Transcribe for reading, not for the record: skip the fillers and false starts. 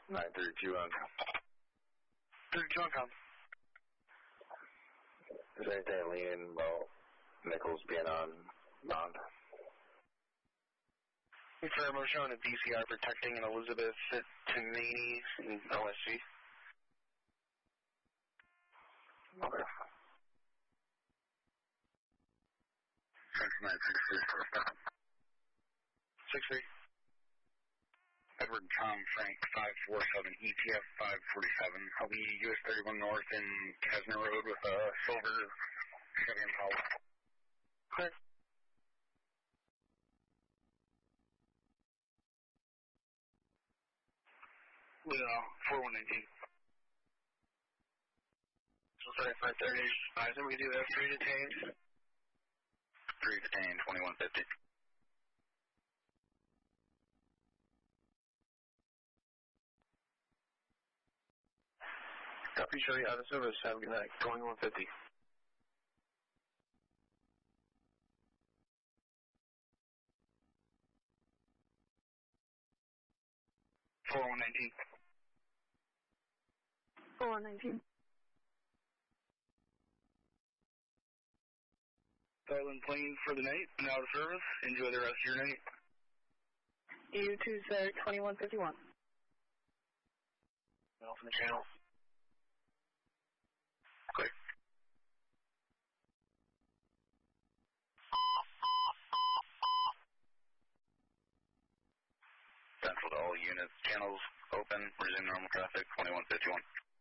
932 on com. 32 on com. Is there anything leaning about Nichols being on bond? Confirm, we're showing a DCR protecting an Elizabeth Tanini in OSC. Okay. 6-3. Edward Tom Frank 547 ETF 547. I'll be US 31 North in Kesner Road with a silver Chevy Impala. Clear. Yeah, 4119. So 3530, advisor, we do have 3 detained. 3 detained, 2150. Copy, show you out of service. Have a good night. 2150. 4119. 4119. Silent plane for the night and out of service. Enjoy the rest of your night. You too, sir. 2151. Off in the channel. Click. Central to all units. Channels open. Resume normal traffic. 2151.